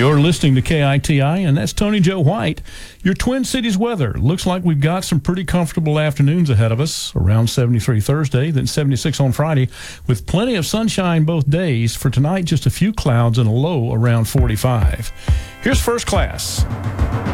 You're listening to KITI, and that's Tony Joe White. Your Twin Cities weather. Looks like we've got some pretty comfortable afternoons ahead of us, around 73 Thursday, then 76 on Friday, with plenty of sunshine both days. For tonight, just a few clouds and a low around 45. Here's First Class.